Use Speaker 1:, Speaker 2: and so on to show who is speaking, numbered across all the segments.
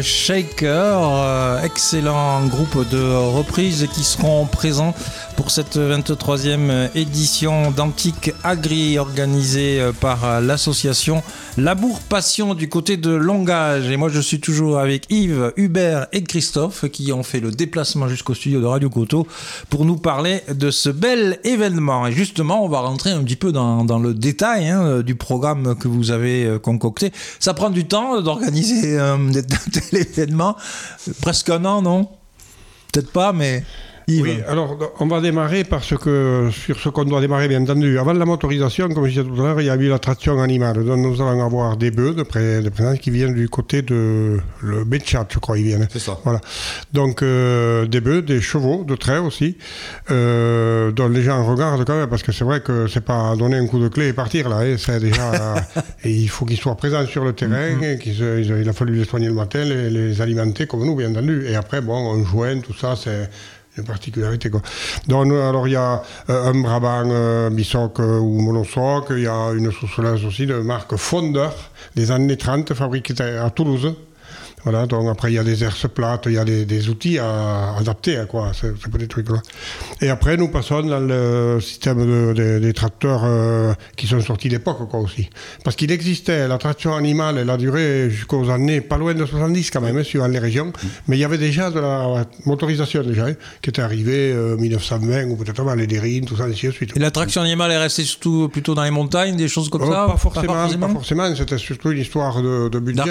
Speaker 1: Shaker, excellent groupe de reprises qui seront présents pour cette 23e édition d'Antique Agri organisée par l'association Labour Passion du côté de Longage. Et moi je suis toujours avec Yves, Hubert et Christophe qui ont fait le déplacement jusqu'au studio de Radio Coteau pour nous parler de ce bel événement. Et justement on va rentrer un petit peu dans le détail du programme que vous avez concocté. Ça prend du temps d'organiser l'événement, presque un an, non? Peut-être pas, mais... Yves.
Speaker 2: Oui, alors on va démarrer parce que sur ce qu'on doit démarrer, bien entendu, avant la motorisation, comme je disais tout à l'heure, il y a eu la traction animale. Donc nous allons avoir des bœufs de présence qui viennent du côté de le Béchat, je crois, ils viennent.
Speaker 3: C'est ça.
Speaker 2: Voilà. Donc des bœufs, des chevaux de trait aussi, dont les gens regardent quand même, parce que c'est vrai que c'est pas donner un coup de clé et partir là, c'est déjà... et il faut qu'ils soient présents sur le terrain, il a fallu les soigner le matin, les alimenter comme nous, bien entendu. Et après, bon, on joint, tout ça, c'est... une particularité, quoi. Donc, alors il y a un Brabant Bissoc ou Monosoc, il y a une sous-soleuse aussi de marque Fondeur des années 30 fabriquée à Toulouse. Voilà, donc après il y a des herses plates, il y a des outils adaptés à quoi, c'est pas des trucs là. Et après nous passons dans le système des tracteurs qui sont sortis d'époque quoi aussi. Parce qu'il existait, la traction animale, elle a duré jusqu'aux années pas loin de 70 quand même, suivant les régions, mais il y avait déjà de la motorisation déjà, qui était arrivée 1920 ou peut-être avant les dérines, tout ça, ainsi de suite.
Speaker 1: Et la traction animale est restée surtout plutôt dans les montagnes, des choses comme ça?
Speaker 2: Pas forcément, c'était surtout une histoire de budget.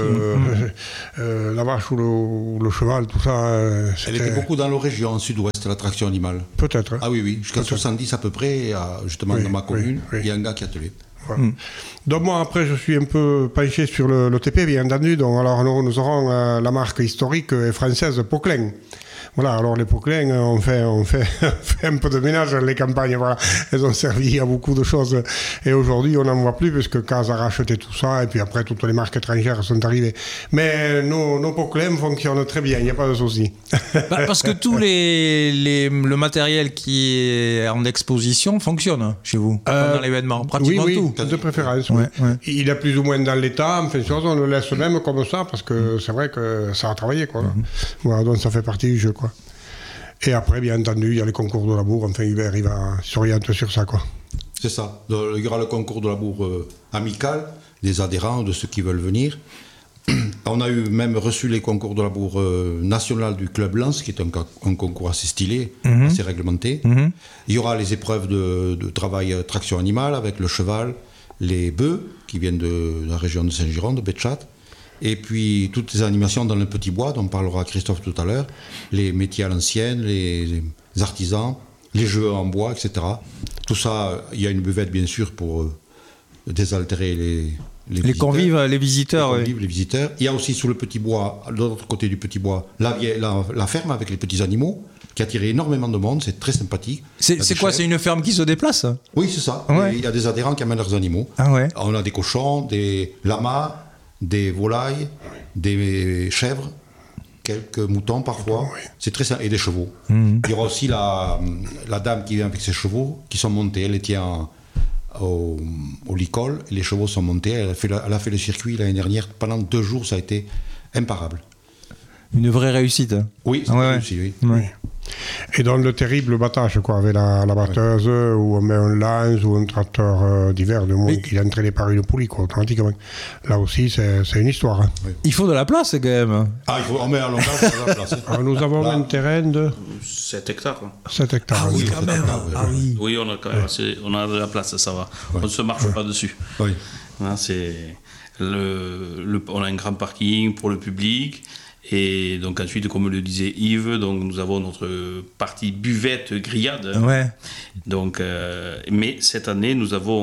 Speaker 2: La vache ou le cheval, tout ça.
Speaker 3: Elle était beaucoup dans nos régions, en sud-ouest, la traction animale.
Speaker 2: Peut-être.
Speaker 3: Ah oui, jusqu'à 70 à peu près, justement dans ma commune, il y a un gars qui a attelé.
Speaker 2: Voilà. Donc moi après je suis un peu penché sur le TP bien entendu, donc alors nous aurons la marque historique et française Poquelin. Voilà, alors les Poquelin, on fait un peu de ménage dans les campagnes, voilà. Elles ont servi à beaucoup de choses. Et aujourd'hui, on n'en voit plus, parce que Caz a racheté tout ça, et puis après, toutes les marques étrangères sont arrivées. Mais nos Poquelin fonctionnent très bien, il n'y a pas de souci.
Speaker 1: Parce que tout le matériel qui est en exposition fonctionne chez vous, pendant l'événement, pratiquement tout.
Speaker 2: Oui, de préférence. Ouais. Il est plus ou moins dans l'état, enfin, on le laisse même comme ça, parce que c'est vrai que ça a travaillé, quoi. Voilà, donc ça fait partie du jeu, quoi. Et après, bien entendu, il y a les concours de labour. Enfin, Hubert, il va s'orienter sur ça, quoi.
Speaker 3: C'est ça. Il y aura le concours de labour amical, des adhérents, de ceux qui veulent venir. On a même reçu les concours de labour national du Club Lens, qui est un concours assez stylé, assez réglementé. Il y aura les épreuves de travail traction animale avec le cheval, les bœufs, qui viennent de la région de Saint-Giron, de Béchat. Et puis toutes les animations dans le petit bois, dont parlera Christophe tout à l'heure, les métiers à l'ancienne, les artisans, les jeux en bois, etc. Tout ça, il y a une buvette bien sûr pour désaltérer les
Speaker 1: convives, les visiteurs.
Speaker 3: Les visiteurs. Il y a aussi sous le petit bois, de l'autre côté du petit bois, la ferme avec les petits animaux, qui attire énormément de monde, c'est très sympathique.
Speaker 1: C'est quoi, c'est une ferme qui se déplace?
Speaker 3: Oui, c'est ça.
Speaker 1: Ouais.
Speaker 3: Il y a des adhérents qui amènent leurs animaux.
Speaker 1: Ah ouais.
Speaker 3: On a des cochons, des lamas, des volailles, des chèvres, quelques moutons parfois, c'est très simple, et des chevaux. Il y aura aussi la dame qui vient avec ses chevaux, qui sont montés, elle les tient au licol, et les chevaux sont montés, elle a fait le circuit l'année dernière, pendant 2 jours, ça a été imparable.
Speaker 1: Une vraie réussite.
Speaker 3: Oui, c'est réussi, oui.
Speaker 2: Et dans le terrible battage, quoi, avec la batteuse, ou on met un lance ou un tracteur d'hiver, de moins qu'il est entraîné par une poulie, quoi, automatiquement. Là aussi, c'est une histoire. Hein.
Speaker 1: Oui. Il faut de la place, quand même.
Speaker 3: On met à Longage de la place.
Speaker 2: Alors, nous avons un terrain de
Speaker 4: 7 hectares.
Speaker 2: 7 hectares.
Speaker 1: Ah oui, quand même.
Speaker 4: Oui, on a quand même on a de la place, ça va. On ne se marche pas dessus.
Speaker 3: Oui.
Speaker 4: Hein, on a un grand parking pour le public. Et donc ensuite, comme le disait Yves, donc nous avons notre partie buvette grillade.
Speaker 1: Ouais.
Speaker 4: Donc, mais cette année,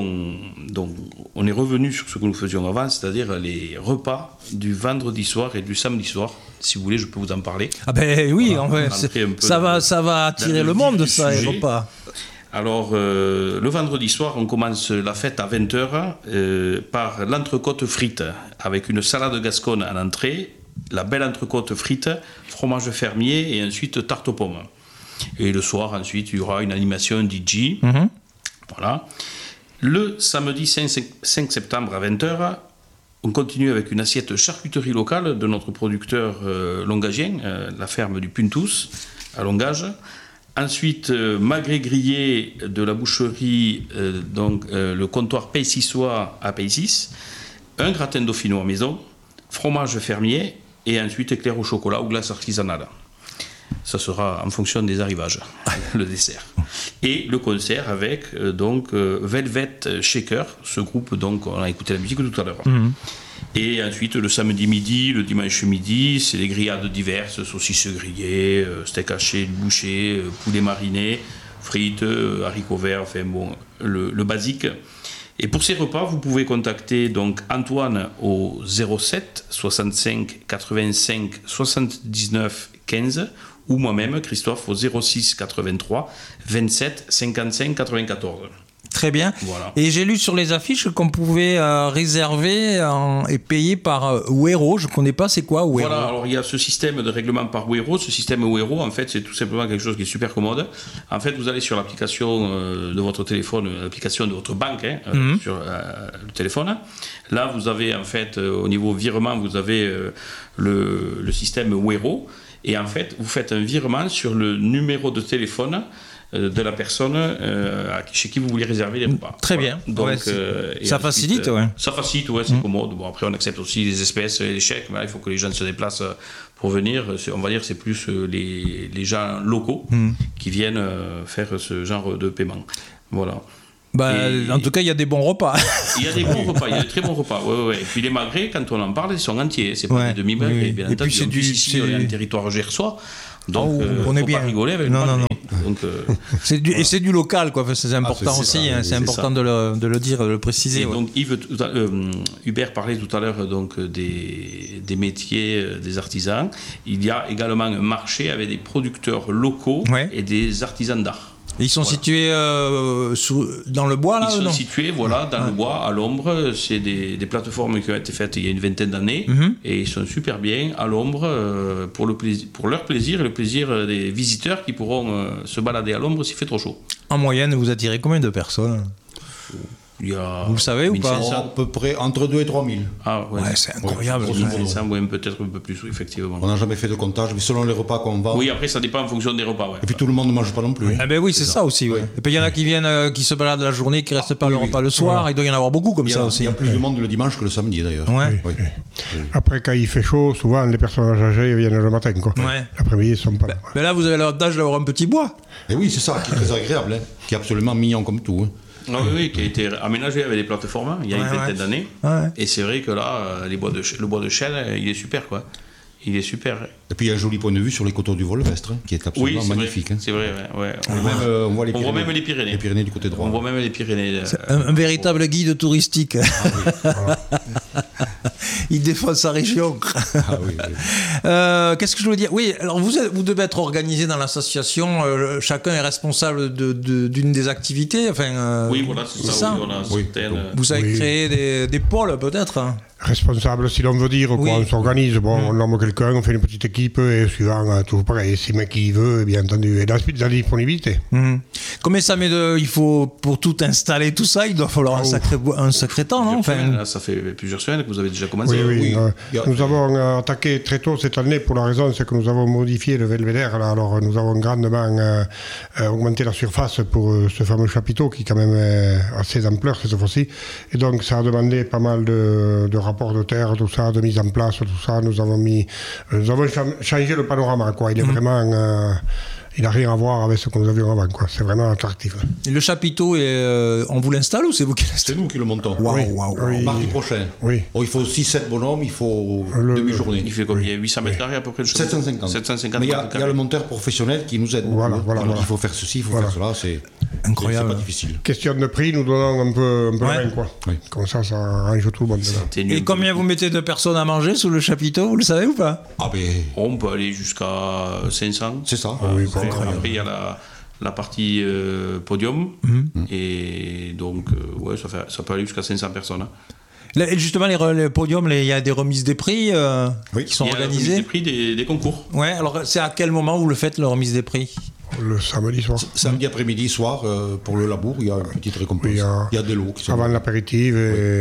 Speaker 4: on est revenu sur ce que nous faisions avant, c'est-à-dire les repas du vendredi soir et du samedi soir. Si vous voulez, je peux vous en parler.
Speaker 1: Ah ben oui,
Speaker 4: voilà,
Speaker 1: ça va attirer le monde, ça, les repas.
Speaker 4: Alors, le vendredi soir, on commence la fête à 20h par l'entrecôte frite, avec une salade gasconne à l'entrée, la belle entrecôte frite, fromage fermier et ensuite tarte aux pommes. Et le soir, ensuite, il y aura une animation DJ. Voilà. Le samedi 5 septembre à 20h, On continue avec une assiette charcuterie locale de notre producteur longagien, la ferme du Puntous, à Longage. Ensuite, magret grillé de la boucherie, le comptoir Paysissois à Paysys. Un gratin dauphinois maison, fromage fermier et ensuite éclair au chocolat ou glace artisanale. Ça sera en fonction des arrivages, le dessert. Et le concert avec Velvet Shaker, ce groupe, donc on a écouté la musique tout à l'heure. Mmh. Et ensuite, le samedi midi, le dimanche midi, c'est les grillades diverses, saucisses grillées, steak haché, bouché, poulet mariné, frites, haricots verts, enfin bon, le basique. Et pour ces repas, vous pouvez contacter donc Antoine au 07 65 85 79 15 ou moi-même, Christophe, au 06 83 27 55 94.
Speaker 1: Très bien.
Speaker 4: Voilà.
Speaker 1: Et j'ai lu sur les affiches qu'on pouvait réserver et payer par Wero. Je ne connais pas, c'est quoi Wero?
Speaker 4: Voilà, alors il y a ce système de règlement par Wero. Ce système Wero, en fait, c'est tout simplement quelque chose qui est super commode. En fait, vous allez sur l'application de votre téléphone, l'application de votre banque, sur le téléphone. Là, vous avez, en fait, au niveau virement, vous avez le système Wero. Et en fait, vous faites un virement sur le numéro de téléphone de la personne chez qui vous voulez réserver les repas.
Speaker 1: Très bien.
Speaker 4: Donc,
Speaker 1: ouais, ça facilite, ouais.
Speaker 4: Ça facilite, ouais, c'est commode. Bon, après, on accepte aussi les espèces et les chèques, mais là, il faut que les gens se déplacent pour venir. On va dire que c'est plus les gens locaux qui viennent faire ce genre de paiement. Voilà.
Speaker 1: En tout cas, il y a des bons repas.
Speaker 4: Il y a des bons repas, il y a de très bons repas. Ouais. Et puis les magrets, quand on en parle, ils sont entiers. C'est pas des demi-magrets, bien entendu.
Speaker 1: Et puis
Speaker 4: ici, on est un territoire gersois. Donc,
Speaker 1: on est
Speaker 4: faut
Speaker 1: bien.
Speaker 4: Pas rigoler avec
Speaker 1: non.
Speaker 4: Donc,
Speaker 1: et c'est du local, quoi. Enfin, c'est important aussi. C'est important de le dire, de le préciser. Ouais.
Speaker 4: Donc, Hubert parlait tout à l'heure donc des métiers, des artisans. Il y a également un marché avec des producteurs locaux et des artisans d'art.
Speaker 1: Et ils sont situés dans le bois, là?
Speaker 4: Ils sont situés, dans le bois, à l'ombre. C'est des plateformes qui ont été faites il y a une vingtaine d'années. Et ils sont super bien à l'ombre pour leur plaisir et le plaisir des visiteurs qui pourront se balader à l'ombre s'il fait trop chaud.
Speaker 1: En moyenne, vous attirez combien de personnes? Vous savez ou pas?
Speaker 3: À peu près entre 2 et 3 000.
Speaker 4: Ah ouais,
Speaker 1: c'est incroyable.
Speaker 4: Peut-être un peu plus, effectivement.
Speaker 3: On n'a jamais fait de comptage, mais selon les repas qu'on vend.
Speaker 4: Oui, après ça dépend en fonction des repas. Ouais.
Speaker 3: Et puis tout le monde ne mange pas non plus.
Speaker 1: Ah ben oui, c'est ça aussi. Ouais. Et puis il y en a qui viennent, qui se baladent la journée, qui restent pas le repas le soir. Il doit y en avoir beaucoup comme ça aussi.
Speaker 3: Il y a plus de monde le dimanche que le samedi d'ailleurs.
Speaker 1: Ouais.
Speaker 3: Oui.
Speaker 2: Après, quand il fait chaud, souvent les personnes âgées viennent le matin. Quoi.
Speaker 1: Ouais.
Speaker 2: L'après-midi, ils sont pas là.
Speaker 1: Mais là, vous avez l'avantage d'avoir un petit bois.
Speaker 3: Et oui, c'est ça qui est très agréable, qui est absolument mignon comme tout.
Speaker 4: Oui, qui a été aménagé avec des plateformes il y a une vingtaine d'années. Ouais. Et c'est vrai que là, le bois de chêne, il est super, quoi. Il est super.
Speaker 3: Et puis il y a un joli point de vue sur les coteaux du Volvestre, qui est absolument magnifique.
Speaker 4: C'est vrai, ouais.
Speaker 3: On voit
Speaker 4: même les Pyrénées.
Speaker 3: Les Pyrénées du côté droit.
Speaker 4: On voit même les Pyrénées.
Speaker 1: C'est un véritable guide touristique. Il défend sa région. Qu'est-ce que je voulais dire? Oui, alors vous devez être organisé dans l'association. Chacun est responsable d'une des activités.
Speaker 4: Oui, voilà, c'est ça. Oui,
Speaker 1: vous avez créé des pôles, peut-être?
Speaker 2: Responsable, si l'on veut dire, quoi. On s'organise, on nomme quelqu'un, on fait une petite équipe, et suivant, toujours pareil, si le mec qui veut, bien entendu, et dans la disponibilité.
Speaker 1: Combien ça met il faut, pour tout installer, tout ça, il doit falloir un sacré temps, non?
Speaker 4: Là, ça fait plusieurs semaines que vous avez déjà commencé.
Speaker 2: Oui. Nous avons attaqué très tôt cette année, pour la raison, c'est que nous avons modifié le belvédère, alors nous avons grandement augmenté la surface pour ce fameux chapiteau, qui quand même est assez d'ampleur cette fois-ci, et donc ça a demandé pas mal de rapport de terre, tout ça, de mise en place, tout ça. Nous avons changé le panorama, quoi. Il est vraiment... il n'a rien à voir avec ce que nous avions avant, quoi. C'est vraiment attractif.
Speaker 1: Et le chapiteau, on vous l'installe ou c'est vous qui l'installez?
Speaker 3: C'est nous qui le montons.
Speaker 2: Oui.
Speaker 3: Mardi prochain. Oui. Il faut 6-7 bonhommes, il faut demi-journée.
Speaker 4: Il fait combien? 800 mètres carrés à peu près? 750.
Speaker 3: Mais il y a le monteur professionnel qui nous aide.
Speaker 2: Voilà.
Speaker 3: Il faut faire ceci, il faut faire cela. C'est
Speaker 1: incroyable.
Speaker 3: C'est pas difficile.
Speaker 2: Question de prix, nous donnons un peu la main, quoi. Oui. Comme ça arrange tout le monde.
Speaker 1: Et combien vous mettez de personnes à manger sous le chapiteau? Vous le savez ou pas?
Speaker 4: On peut aller jusqu'à 500.
Speaker 3: C'est ça.
Speaker 4: Après, il y a la partie podium. Et donc, ça peut aller jusqu'à 500 personnes.
Speaker 1: Et justement, les podiums, il y a des remises des prix qui sont organisées.
Speaker 4: Il y a des prix des concours.
Speaker 1: Ouais, alors c'est à quel moment vous le faites, la remise des prix?
Speaker 2: Le samedi soir.
Speaker 3: Samedi après-midi, soir, pour le labour, il y a une petite récompense. Il y a des lots qui sont...
Speaker 2: Avant l'apéritif et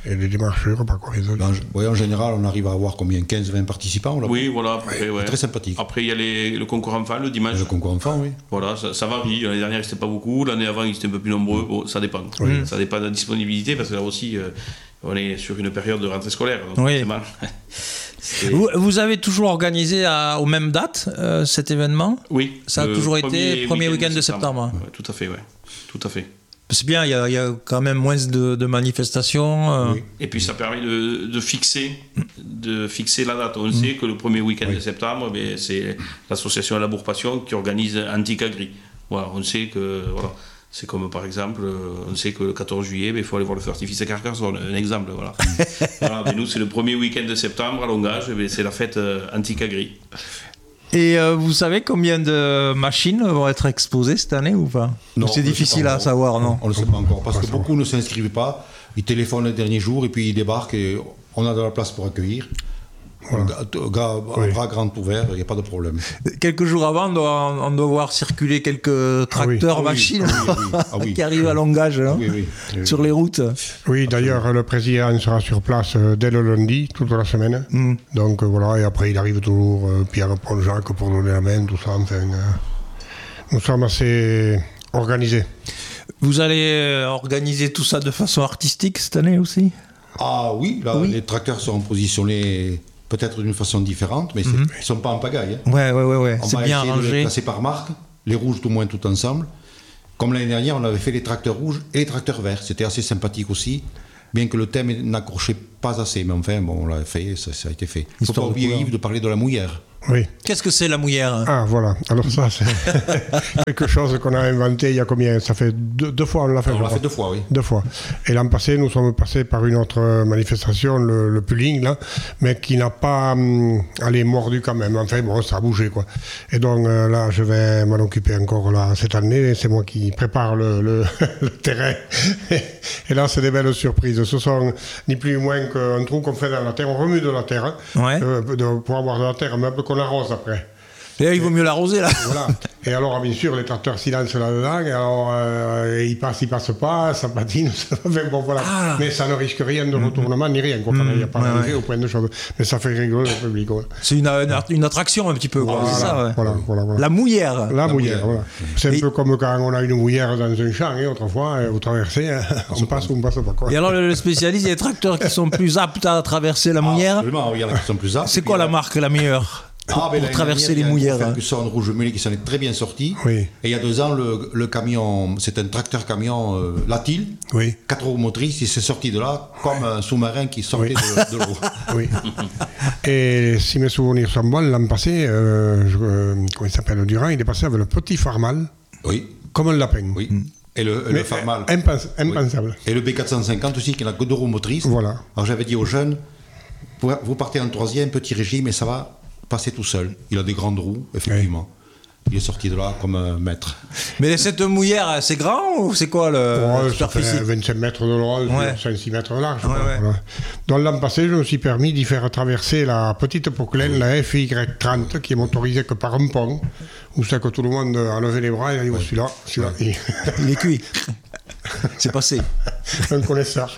Speaker 2: Et les démarches, je ne sais pas quoi.
Speaker 3: En général, on arrive à avoir combien 15-20 participants
Speaker 4: Oui, voilà. Après, ouais.
Speaker 3: Très sympathique.
Speaker 4: Après, il y a le concours enfant le dimanche.
Speaker 3: Le concours enfant, oui.
Speaker 4: Voilà, ça varie. L'année dernière, c'était pas beaucoup. L'année avant, ils étaient un peu plus nombreux. Bon, ça dépend. Ça dépend de la disponibilité, parce que là aussi, on est sur une période de rentrée scolaire. Donc
Speaker 1: Oui.
Speaker 4: c'est mal.
Speaker 1: Vous avez toujours organisé aux mêmes dates cet événement?
Speaker 4: Oui.
Speaker 1: Ça a toujours été premier week-end de septembre.
Speaker 4: Ouais, tout à fait, ouais. Tout à fait.
Speaker 1: C'est bien, il y a quand même moins de manifestations.
Speaker 3: Oui.
Speaker 4: Et puis ça permet de fixer la date. On sait que le premier week-end de septembre, c'est l'association Labour Passion qui organise Antique Agri. Voilà, on sait que c'est comme par exemple, on sait que le 14 juillet, il faut aller voir le feu d'artifice à Carcassonne, un exemple. Voilà. Mais nous, c'est le premier week-end de septembre à Longage, c'est la fête Antique Agri.
Speaker 1: Et vous savez combien de machines vont être exposées cette année ou pas?
Speaker 3: Non,
Speaker 1: c'est difficile à savoir, non?
Speaker 3: On ne le sait pas encore, parce que beaucoup ne s'inscrivent pas. Ils téléphonent le dernier jour et puis ils débarquent et on a de la place pour accueillir. Voilà. Bras grand ouvert, il n'y a pas de problème.
Speaker 1: Quelques jours avant, on doit voir circuler quelques tracteurs, machines qui arrivent à Longage sur les routes.
Speaker 2: Oui, d'ailleurs, le président sera sur place dès le lundi, toute la semaine. Donc voilà, et après il arrive toujours Pierre-Paul-Jacques pour donner la main, tout ça. Enfin, nous sommes assez organisés.
Speaker 1: Vous allez organiser tout ça de façon artistique cette année aussi?
Speaker 3: Ah oui, là, les tracteurs seront positionnés peut-être d'une façon différente, mais ils ne sont pas en pagaille.
Speaker 1: Hein. Ouais.
Speaker 3: On
Speaker 1: c'est
Speaker 3: va
Speaker 1: bien
Speaker 3: essayer
Speaker 1: rangé.
Speaker 3: de les classer par marque, les rouges tout moins tout ensemble. Comme l'année dernière, on avait fait les tracteurs rouges et les tracteurs verts. C'était assez sympathique aussi, bien que le thème n'accrochait pas assez. Mais enfin, bon, on l'a fait, ça a été fait. Il ne faut pas oublier, Yves, de parler de la mouillère.
Speaker 2: Oui.
Speaker 1: Qu'est-ce que c'est la mouillère?
Speaker 2: Ah, voilà. Alors ça, c'est quelque chose qu'on a inventé il y a combien? Ça fait deux fois, on l'a fait.
Speaker 3: On l'a fait 2 fois, oui.
Speaker 2: 2 fois. Et l'an passé, nous sommes passés par une autre manifestation, le pulling, là, mais qui n'a pas mordu quand même. Enfin, bon, ça a bougé, quoi. Et donc, là, je vais m'en occuper encore là, cette année. C'est moi qui prépare le terrain. Et là, c'est des belles surprises. Ce sont ni plus ni moins qu'un trou qu'on fait dans la terre. On remue de la terre, pour avoir de la terre, mais un peu qu'on arrose après.
Speaker 1: Et il vaut mieux l'arroser là.
Speaker 2: Voilà. Et alors, bien sûr, les tracteurs s'y lancent là-dedans, et alors ils passent pas, ça patine, bon voilà. Ah. Mais ça ne risque rien de retournement ni rien, quoi. Il n'y a pas d'arrivée au point de choses. Mais ça fait rigoler le public. Ouais.
Speaker 1: C'est une attraction un petit peu, quoi.
Speaker 2: Voilà,
Speaker 1: c'est ça,
Speaker 2: voilà.
Speaker 1: La mouillère.
Speaker 2: La mouillère, voilà. C'est un peu comme quand on a une mouillère dans un champ, autrefois, vous traversez, on passe ou on ne passe pas. Quoi.
Speaker 1: Et alors, le spécialiste, il y a des tracteurs qui sont plus aptes à traverser la mouillère.
Speaker 3: Absolument, il y en a qui sont plus aptes.
Speaker 1: C'est quoi la marque la meilleure pour traverser les mouillères?
Speaker 3: Ferguson rouge mêlé qui s'en est très bien sorti.
Speaker 2: Oui.
Speaker 3: Et il y a 2 ans, le camion, c'est un tracteur-camion Latil, 4 roues motrices, il s'est sorti de là comme un sous-marin qui sortait de l'eau.
Speaker 2: Oui. Et si mes souvenirs sont bons, l'an passé, comment il s'appelle, Durand, il est passé avec le petit Farmal.
Speaker 3: Oui.
Speaker 2: Comme un lapin.
Speaker 3: Oui. Et le Farmal.
Speaker 2: Impensable.
Speaker 3: Et le B450 aussi, qui n'a que 2 roues motrices.
Speaker 2: Voilà.
Speaker 3: Alors j'avais dit aux jeunes, vous partez en 3e, petit régime, et ça va passer tout seul. Il a des grandes roues, effectivement. Il est sorti de là comme un maître.
Speaker 1: Mais cette mouillère, c'est grand ou c'est quoi la superficie?
Speaker 2: Ça fait 25 mètres de long, 5-6 mètres de large. Voilà. Donc l'an passé, je me suis permis d'y faire traverser la petite Poquelaine, la FY30, qui est motorisée que par un pont, où c'est que tout le monde a levé les bras et a dit celui-là,
Speaker 1: il est cuit. C'est passé.
Speaker 2: Un connaisseur.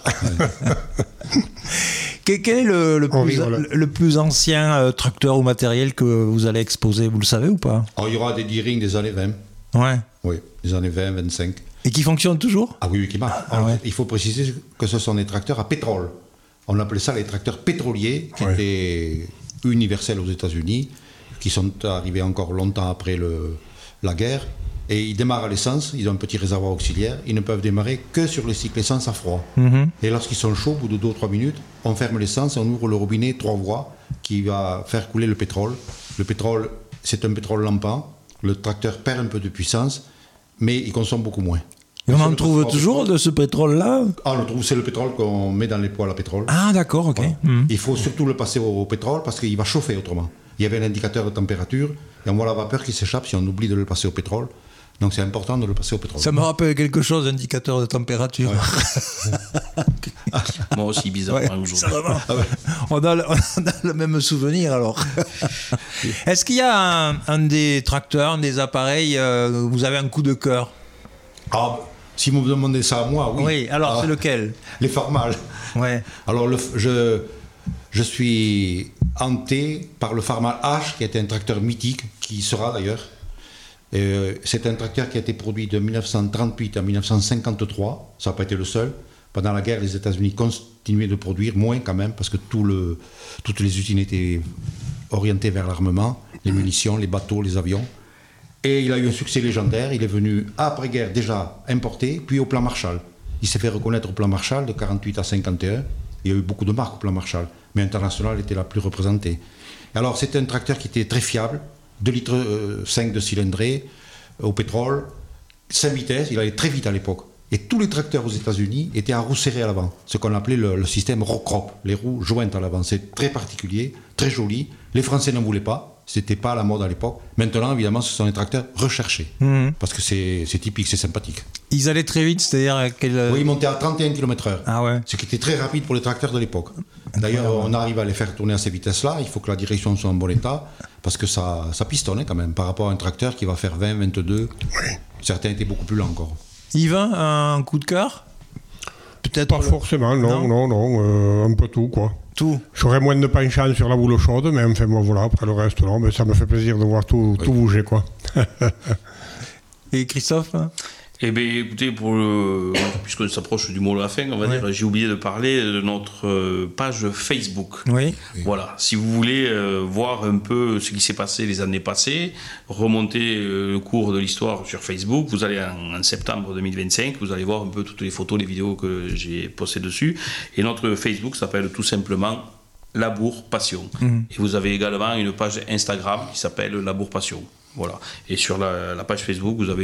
Speaker 1: Quel est le plus ancien tracteur ou matériel que vous allez exposer? Vous le savez ou pas?
Speaker 3: Alors, il y aura des D-Ring des années 20.
Speaker 1: Ouais.
Speaker 3: Oui, des années 20, 25.
Speaker 1: Et qui fonctionnent toujours?
Speaker 3: Ah oui, qui marchent. Il faut préciser que ce sont des tracteurs à pétrole. On appelait ça les tracteurs pétroliers, qui étaient universels aux États-Unis, qui sont arrivés encore longtemps après la guerre. Et ils démarrent à l'essence, ils ont un petit réservoir auxiliaire, ils ne peuvent démarrer que sur le cycle essence à froid. Et lorsqu'ils sont chauds, au bout de 2 ou 3 minutes, on ferme l'essence et on ouvre le robinet 3 voies qui va faire couler le pétrole. Le pétrole, c'est un pétrole lampant, le tracteur perd un peu de puissance, mais il consomme beaucoup moins.
Speaker 1: Et on en trouve toujours de ce pétrole-là?
Speaker 3: Ah, on le trouve, c'est le pétrole qu'on met dans les poêles à pétrole.
Speaker 1: Ah, d'accord, ok.
Speaker 3: Voilà. Il faut surtout le passer au pétrole parce qu'il va chauffer autrement. Il y avait un indicateur de température et on voit la vapeur qui s'échappe si on oublie de le passer au pétrole. Donc c'est important de le passer au pétrole.
Speaker 1: Ça me rappelle quelque chose, indicateur de température.
Speaker 4: Ouais. Moi aussi, bizarrement.
Speaker 1: On a le même souvenir alors. Est-ce qu'il y a un des tracteurs, un des appareils, vous avez un coup de cœur?
Speaker 3: Ah, Si vous me demandez ça à moi, oui.
Speaker 1: Oui, alors c'est lequel?
Speaker 3: Les Farmals.
Speaker 1: Ouais.
Speaker 3: Alors, je suis hanté par le Farmal H, qui était un tracteur mythique, qui sera d'ailleurs. C'est un tracteur qui a été produit de 1938 à 1953. Ça n'a pas été le seul. Pendant la guerre, les États-Unis continuaient de produire, moins quand même, parce que toutes les usines étaient orientées vers l'armement, les munitions, les bateaux, les avions. Et il a eu un succès légendaire. Il est venu après-guerre déjà importé, puis au plan Marshall. Il s'est fait reconnaître au plan Marshall de 48 à 51. Il y a eu beaucoup de marques au plan Marshall, mais International était la plus représentée. Alors c'était un tracteur qui était très fiable, 2,5 litres de cylindrée, au pétrole, 5 vitesses, il allait très vite à l'époque. Et tous les tracteurs aux États-Unis étaient à roues serrées à l'avant, ce qu'on appelait le système rock-crop, les roues jointes à l'avant. C'est très particulier, très joli. Les Français n'en voulaient pas, c'était pas à la mode à l'époque. Maintenant, évidemment, ce sont des tracteurs recherchés, parce que c'est typique, c'est sympathique.
Speaker 1: Ils allaient très vite, c'est-à-dire
Speaker 3: Oui, ils montaient à 31 km/h,
Speaker 1: Ah ouais.
Speaker 3: ce qui était très rapide pour les tracteurs de l'époque. D'ailleurs, on arrive à les faire tourner à ces vitesses-là, il faut que la direction soit en bon état, parce que ça pistonne quand même, par rapport à un tracteur qui va faire 20, 22. Oui. Certains étaient beaucoup plus lents encore.
Speaker 1: Yvain, un coup de cœur? Peut-être
Speaker 2: Pas forcément, non, un peu tout, quoi.
Speaker 1: Tout.
Speaker 2: J'aurais moins de penchant sur la boule chaude, mais enfin, bon, voilà, après le reste, non, mais ça me fait plaisir de voir tout bouger, quoi.
Speaker 1: Et Christophe?
Speaker 4: Eh bien, écoutez, puisqu'on s'approche du mot de la fin, on va dire, j'ai oublié de parler de notre page Facebook.
Speaker 1: Oui.
Speaker 4: Voilà, si vous voulez voir un peu ce qui s'est passé les années passées, remonter le cours de l'histoire sur Facebook, vous allez en septembre 2025, vous allez voir un peu toutes les photos, les vidéos que j'ai postées dessus. Et notre Facebook s'appelle tout simplement Labour Passion. Et vous avez également une page Instagram qui s'appelle Labour Passion. Voilà. Et sur la page Facebook, vous avez